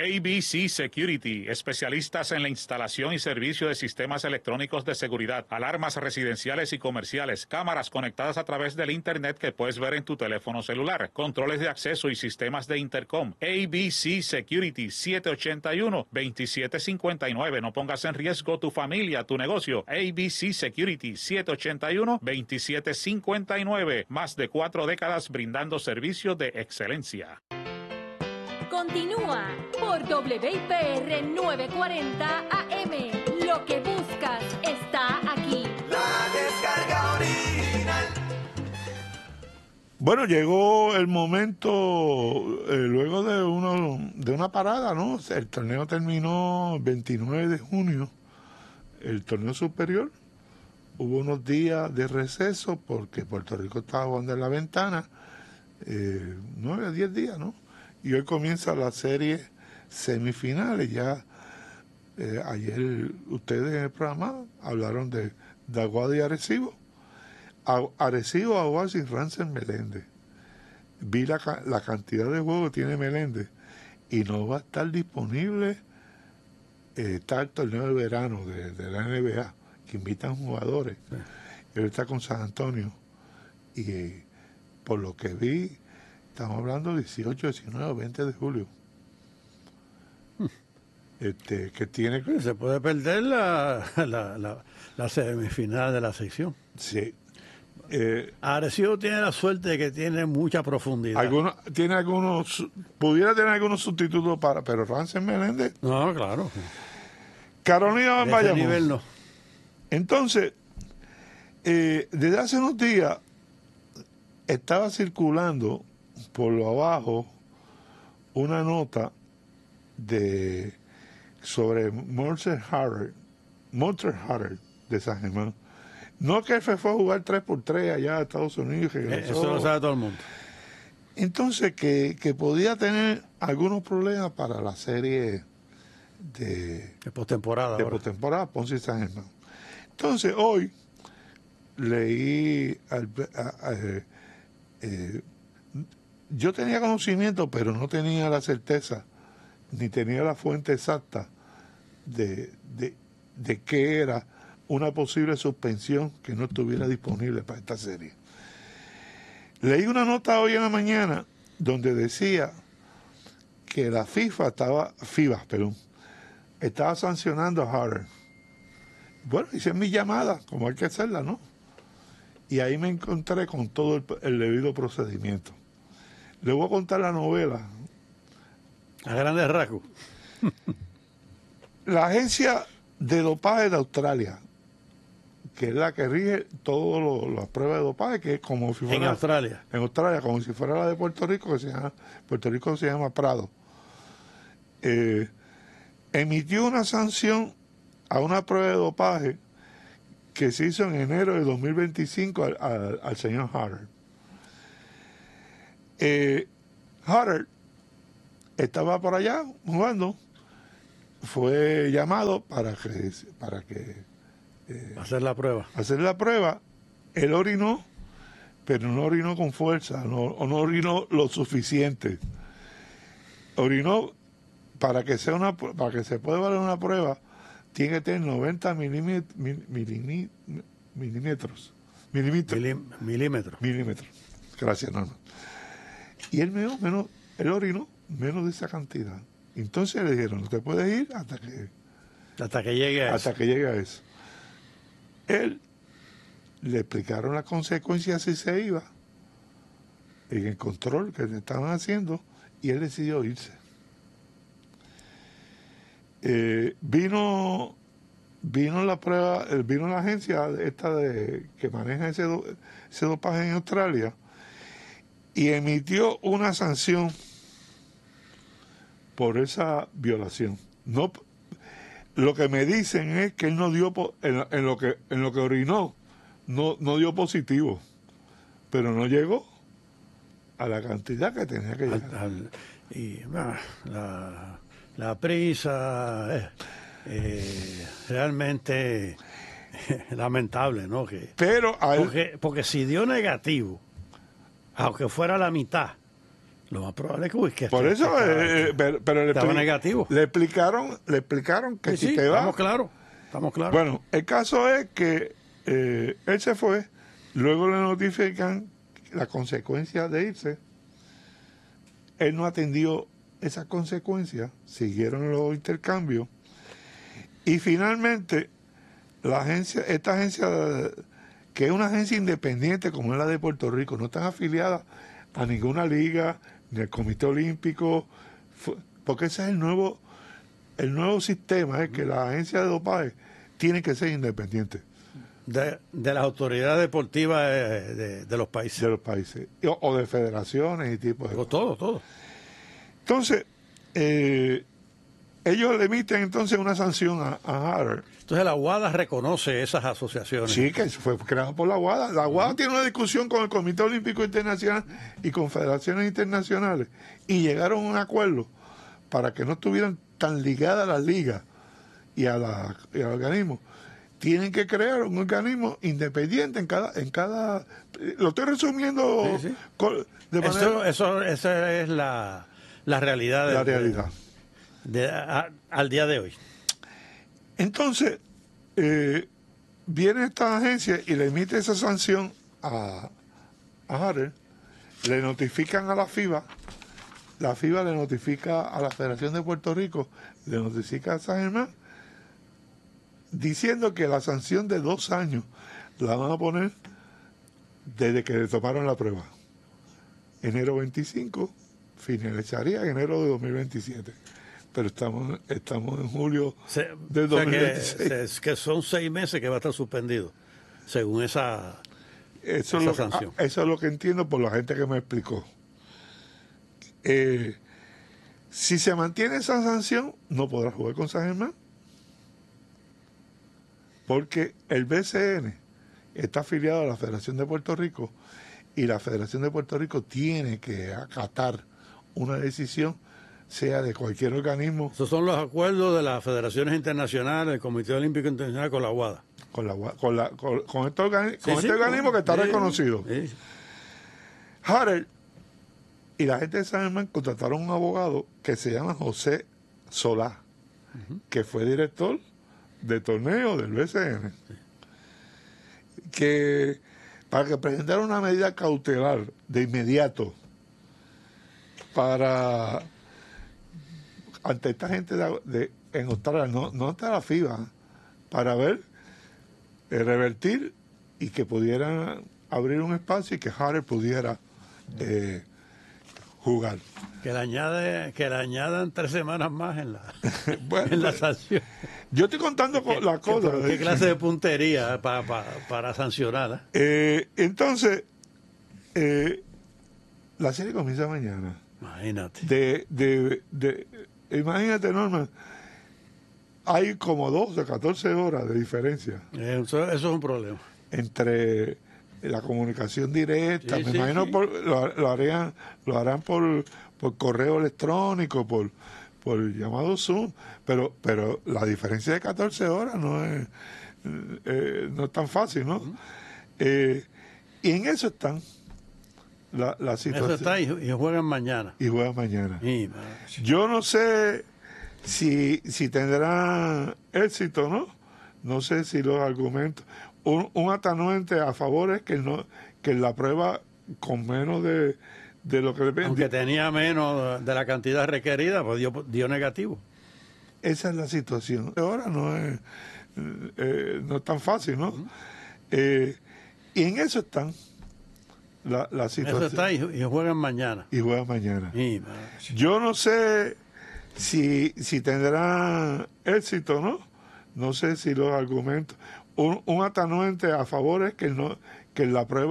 ABC Security, especialistas en la instalación y servicio de sistemas electrónicos de seguridad, alarmas residenciales y comerciales, cámaras conectadas a través del Internet que puedes ver en tu teléfono celular, controles de acceso y sistemas de intercom. ABC Security, 781-2759. No pongas en riesgo tu familia, tu negocio. ABC Security, 781-2759. Más de 4 décadas brindando servicios de excelencia. Continúa por WIPR 940 AM. Lo que buscas está aquí. La descarga original. Bueno, llegó el momento, luego de una parada, ¿no? El torneo terminó el 29 de junio, el torneo superior. Hubo unos días de receso porque Puerto Rico estaba jugando en la ventana, 9 a 10 días, ¿no? Y hoy comienza la serie semifinales. Ya ayer ustedes en el programa hablaron de Aguada y Arecibo. Arecibo, Aguada y Rances Meléndez. Vi la cantidad de juegos que tiene Meléndez y no va a estar disponible. Está el torneo de verano de la NBA que invitan jugadores. Sí. Él está con San Antonio y por lo que vi estamos hablando 18, 19, 20 de julio. Que tiene... Se puede perder la semifinal de la sección. Sí. Arecibo tiene la suerte de que tiene mucha profundidad. Pudiera tener algunos sustitutos pero Rances Meléndez. No, claro. Carolina de ese nivel no. Entonces, desde hace unos días estaba circulando por lo abajo una nota sobre Monster Harrell de San Germán. No que él fue a jugar 3x3 allá a Estados Unidos. Eso lo sabe todo el mundo. Entonces, que podía tener algunos problemas para la serie de postemporada. De postemporada, Ponce y San Germán. Entonces, hoy leí... yo tenía conocimiento, pero no tenía la certeza, ni tenía la fuente exacta de qué era una posible suspensión que no estuviera disponible para esta serie. Leí una nota hoy en la mañana donde decía que la FIBA estaba sancionando a Harrell. Bueno, hice mi llamada, como hay que hacerla, ¿no? Y ahí me encontré con todo el debido procedimiento. Le voy a contar la novela. A grandes rasgos. La agencia de dopaje de Australia, que es la que rige todas las pruebas de dopaje, que es como si fuera... En Australia. En Australia, como si fuera la de Puerto Rico, Puerto Rico se llama Prado. Emitió una sanción a una prueba de dopaje que se hizo en enero de 2025 al señor Harrell. Harrell estaba por allá jugando, fue llamado para que hacer la prueba. Él orinó, pero no orinó con fuerza, no orinó lo suficiente. Orinó para que se pueda valer una prueba, tiene que tener 90 milímetros. Gracias, no. Y él orinó menos de esa cantidad. Entonces le dijeron, no te puedes ir hasta que llegue a eso. Él le explicaron las consecuencias si se iba en el control que le estaban haciendo y él decidió irse. Vino la prueba, vino la agencia esta que maneja ese dopaje en Australia y emitió una sanción por esa violación. No, lo que me dicen es que él no dio en lo que orinó no dio positivo, pero no llegó a la cantidad que tenía que llegar. La prisa realmente lamentable, ¿no? Pero porque si dio negativo, aunque fuera la mitad, Lo más probable es que Por eso, pero estaba negativo. le explicaron que Sí, si te vas... Estamos claros. Bueno, el caso es que él se fue, luego le notifican la consecuencia de irse. Él no atendió esas consecuencias, siguieron los intercambios y finalmente esta agencia, que es una agencia independiente como es la de Puerto Rico, no están afiliadas a ninguna liga ni al Comité Olímpico, porque ese es el nuevo sistema, es que la agencia de dopaje tiene que ser independiente De las autoridades deportivas de los países. de los países o de federaciones y tipos de cosas. Todo. Entonces, ellos le emiten entonces una sanción a Hatter. Entonces la WADA reconoce esas asociaciones. Sí, que fue creado por la WADA. La WADA tiene una discusión con el Comité Olímpico Internacional y con federaciones internacionales y llegaron a un acuerdo para que no estuvieran tan ligadas a las ligas y al organismo. Tienen que crear un organismo independiente en cada lo estoy resumiendo Sí. de manera... Esa es la realidad. La realidad. Al día de hoy. Entonces, viene esta agencia y le emite esa sanción a Hatter, le notifican a la FIBA le notifica a la Federación de Puerto Rico, le notifica a San Germán, diciendo que la sanción de 2 años la van a poner desde que le tomaron la prueba. Enero 25, finalizaría en enero de 2027. Pero estamos en julio del 2026. Que son 6 meses que va a estar suspendido, según esa sanción. Eso es lo que entiendo por la gente que me explicó. Si se mantiene esa sanción, no podrá jugar con San Germán. Porque el BCN está afiliado a la Federación de Puerto Rico y la Federación de Puerto Rico tiene que acatar una decisión, sea de cualquier organismo. Esos son los acuerdos de las federaciones internacionales, el Comité Olímpico Internacional con la WADA. Con este organismo que está reconocido. Sí. Hatter y la gente de San Germán contrataron un abogado que se llama José Solá, que fue director de torneo del BCN, que para que presentara una medida cautelar de inmediato para ante esta gente en Australia, no ante la FIBA, para ver, revertir y que pudieran abrir un espacio y que Hatter pudiera jugar. Que le añadan 3 semanas más en la, Bueno, en la sanción. yo estoy contando las cosas. ¿Qué clase de puntería para sancionar? Entonces, la serie comienza mañana. Imagínate. Imagínate, Norma, hay como 12, 14 horas de diferencia Eso es un problema. entre la comunicación directa. Sí, Me sí, imagino sí. lo harán por correo electrónico, por llamado Zoom, pero la diferencia de 14 horas no es tan fácil, ¿no? Y en eso están la situación. Eso está y juegan mañana. Y juegan mañana. Sí, Yo no sé si tendrán éxito, ¿no? No sé si los argumentos... Un atenuante a favor es que la prueba con menos de lo que depende. aunque tenía menos de la cantidad requerida, pues dio negativo. Esa es la situación. Ahora no es tan fácil, ¿no? Y en eso están la situación. Eso está y juegan mañana. Y juegan mañana. Sí, Yo no sé si tendrán éxito, ¿no? No sé si los argumentos... Un atenuante a favor es que la prueba